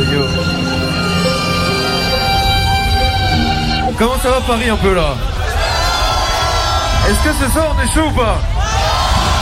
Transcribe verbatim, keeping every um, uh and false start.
yo. Comment ça va Paris un peu là? Est-ce que ce soir on est chaud ou pas?